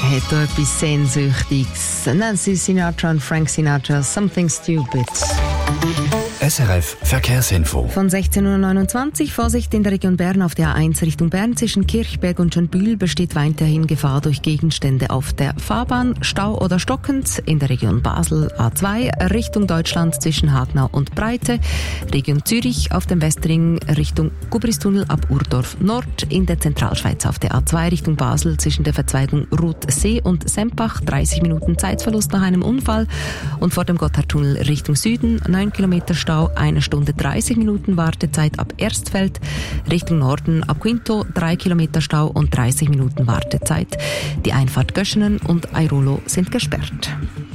hat da etwas Sehnsüchtiges. Nancy Sinatra und Frank Sinatra, Something Stupid. SRF Verkehrsinfo. Von 16.29 Uhr, Vorsicht in der Region Bern auf der A1 Richtung Bern zwischen Kirchberg und Schönbühl besteht weiterhin Gefahr durch Gegenstände auf der Fahrbahn, Stau oder stockend. In der Region Basel A2 Richtung Deutschland zwischen Hagnau und Breite. Region Zürich auf dem Westring Richtung Gubristunnel ab Urdorf Nord. In der Zentralschweiz auf der A2 Richtung Basel zwischen der Verzweigung Rothsee und Sempach 30 Minuten Zeitverlust nach einem Unfall. Und vor dem Gotthardtunnel Richtung Süden 9 Kilometer Stau, 1 Stunde 30 Minuten Wartezeit ab Erstfeld. Richtung Norden ab Quinto 3 Kilometer Stau und 30 Minuten Wartezeit. Die Einfahrt Göschenen und Airolo sind gesperrt.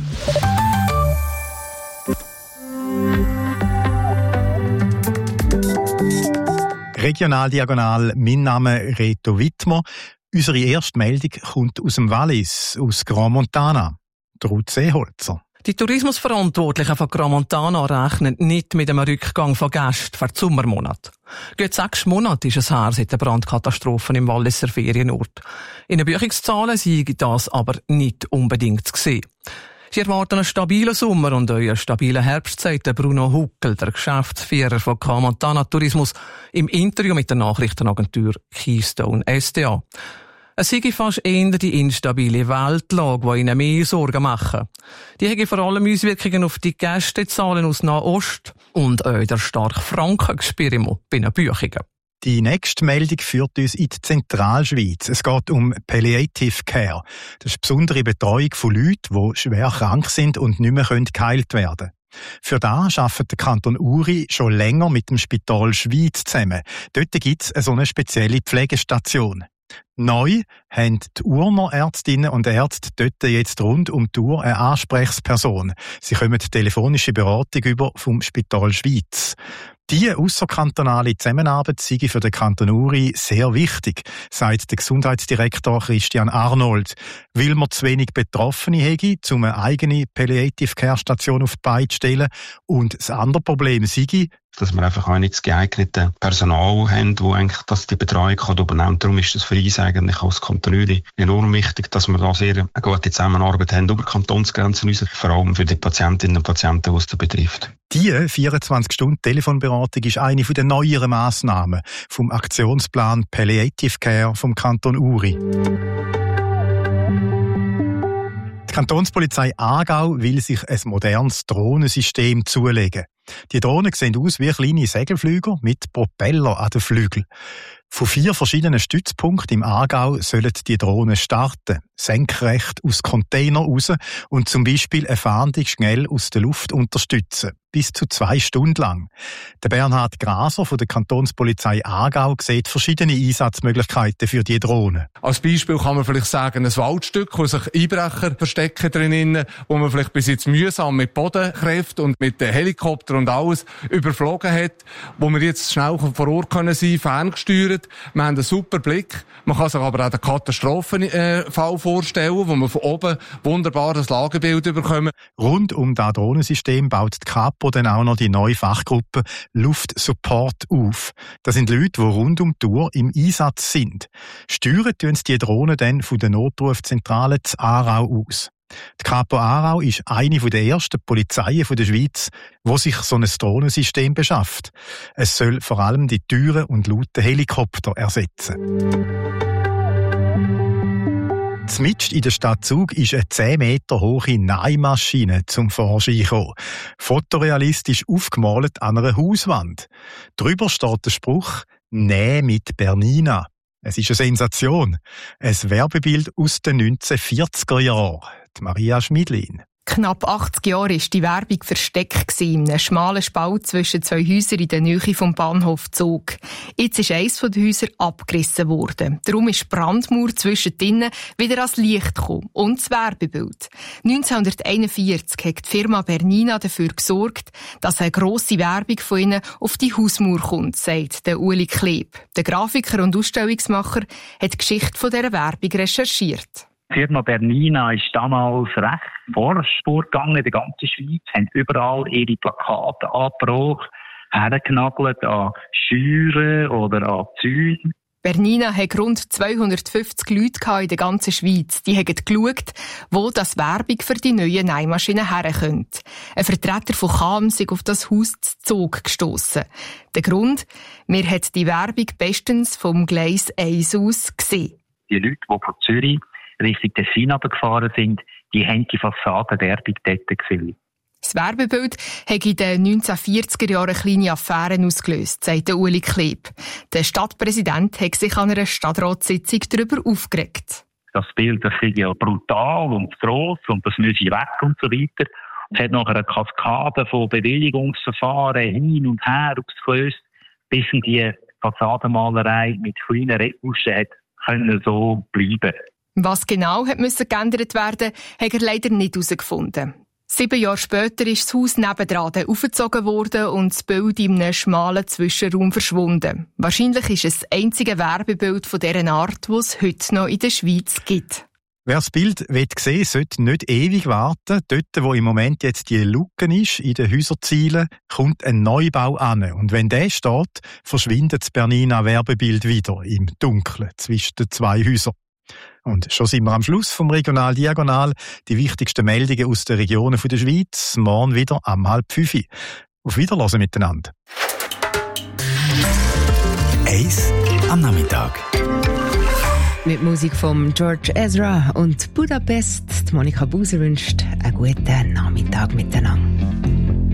Regional Diagonal, mein Name Reto Wittmer. Unsere erste Meldung kommt aus dem Wallis, aus Grand Montana. Ruth Seeholzer. Die Tourismusverantwortlichen von Grand Montana rechnen nicht mit einem Rückgang von Gästen für die Sommermonate. Gut 6 Monate ist es her seit der Brandkatastrophe im Walliser Ferienort. In den Buchungszahlen sei das aber nicht unbedingt zu sehen. Sie erwarten einen stabilen Sommer und einen stabilen Herbst, sagt Bruno Huckel, der Geschäftsführer von Grand Montana Tourismus, im Interview mit der Nachrichtenagentur Keystone SDA. Es sei fast eher die instabile Weltlage, die ihnen mehr Sorgen machen. Die haben vor allem Auswirkungen auf die Gästezahlen aus Nahost und auch der starke Frankenspirimo bei den Buchungen. Die nächste Meldung führt uns in die Zentralschweiz. Es geht um Palliative Care. Das ist besondere Betreuung von Leuten, die schwer krank sind und nicht mehr geheilt werden können. Für das arbeitet der Kanton Uri schon länger mit dem Spital Schweiz zusammen. Dort gibt es so eine spezielle Pflegestation. Neu haben die Urner Ärztinnen und Ärzte dort jetzt rund um die Uhr eine Ansprechperson. Sie kommen telefonische Beratung über vom Spital Schweiz. Diese ausserkantonale Zusammenarbeit sei für den Kanton Uri sehr wichtig, sagt der Gesundheitsdirektor Christian Arnold, weil man zu wenig Betroffene hätte, um eine eigene Palliative Care Station auf die Beine zu stellen. Und das andere Problem sei, dass wir einfach auch nicht das geeignete Personal haben, das eigentlich die Betreuung übernehmen kann. Darum ist das für uns eigentlich als Kanton Uri enorm wichtig, dass wir da sehr eine gute Zusammenarbeit haben über Kantonsgrenzen hinaus, vor allem für die Patientinnen und Patienten, die es betrifft. Die 24-Stunden-Telefonberatung ist eine der neueren Massnahmen vom Aktionsplan Palliative Care vom Kanton Uri. Die Kantonspolizei Aargau will sich ein modernes Drohnensystem zulegen. Die Drohnen sehen aus wie kleine Segelflüger mit Propeller an den Flügeln. Von 4 verschiedenen Stützpunkten im Aargau sollen die Drohnen starten, senkrecht aus Container raus und zum Beispiel eine Fahndung schnell aus der Luft unterstützen. Bis zu 2 Stunden lang. Der Bernhard Graser von der Kantonspolizei Aargau sieht verschiedene Einsatzmöglichkeiten für die Drohnen. Als Beispiel kann man vielleicht sagen, ein Waldstück, wo sich Einbrecher verstecken drinnen, wo man vielleicht bis jetzt mühsam mit Bodenkräften und mit Helikopter und alles überflogen hat, wo wir jetzt schnell vor Ort können sein, ferngesteuert. Wir haben einen super Blick. Man kann sich aber auch den Katastrophenfall vorstellen, wo man von oben wunderbar das Lagebild bekommen. Rund um das Drohnensystem baut die Kapo dann auch noch die neue Fachgruppe Luftsupport auf. Das sind Leute, die rund um die Uhr im Einsatz sind. Steuern tun sie die Drohnen dann von der Notrufzentrale zu Aarau aus. Die Kapo Aarau ist eine der ersten Polizeien der Schweiz, die sich so ein Drohnensystem beschafft. Es soll vor allem die teuren und lauten Helikopter ersetzen. Zmitzt in der Stadt Zug ist eine 10 Meter hohe Nahmaschine zum Vorschein gekommen. Fotorealistisch aufgemalt an einer Hauswand. Drüber steht der Spruch «Näh mit Bernina». Es ist eine Sensation. Ein Werbebild aus den 1940er Jahren. Maria Schmidlin. Knapp 80 Jahre war die Werbung versteckt in einem schmalen Spalt zwischen 2 Häusern in der Nähe vom Bahnhof Zug. Jetzt ist eines der Häuser abgerissen worden. Darum ist die Brandmauer zwischendrin wieder ans Licht gekommen. Und das Werbebild. 1941 hat die Firma Bernina dafür gesorgt, dass eine grosse Werbung von ihnen auf die Hausmauer kommt, sagt der Uli Kleb. Der Grafiker und Ausstellungsmacher hat die Geschichte von dieser Werbung recherchiert. Die Firma Bernina ist damals recht forsch vorgegangen in der ganzen Schweiz, haben überall ihre Plakate angebracht, hergenagelt an Scheuren oder an Zäune. Bernina hat rund 250 Leute in der ganzen Schweiz. Die haben geschaut, wo das Werbung für die neuen Nähmaschinen herkommen. Ein Vertreter von Cham ist auf das Haus Zug gestossen. Der Grund? Wir haben die Werbung bestens vom Gleis 1 aus gesehen. Die Leute, die von Zürich Richtung Tessin gefahren sind, die haben die Fassadenwerbung dort gesehen. Das Werbebild hat in den 1940er Jahren kleine Affären ausgelöst, sagt Uli Kleb. Der Stadtpräsident hat sich an einer Stadtratssitzung darüber aufgeregt. Das Bild, das ist ja brutal und gross und das müsse weg und so weiter. Es hat nachher eine Kaskade von Bewilligungsverfahren hin und her ausgelöst, bis die Fassadenmalerei mit kleinen Retuschen hat können so bleiben. Was genau hat müssen geändert werden, hat er leider nicht herausgefunden. 7 Jahre später ist das Haus nebendran aufgezogen worden und das Bild in einem schmalen Zwischenraum verschwunden. Wahrscheinlich ist es das einzige Werbebild von dieser Art, das es heute noch in der Schweiz gibt. Wer das Bild sehen will, sollte nicht ewig warten. Dort, wo im Moment jetzt die Lücke ist, in den Häuserzielen, kommt ein Neubau an. Und wenn der steht, verschwindet das Bernina Werbebild wieder im Dunkeln zwischen den 2 Häusern. Und schon sind wir am Schluss vom Regional Diagonal. Die wichtigsten Meldungen aus den Regionen der Schweiz. Morgen wieder am 4:30. Auf Wiederhören miteinander. 1 am Nachmittag. Mit Musik von George Ezra und Budapest. Monika Buser wünscht einen guten Nachmittag miteinander.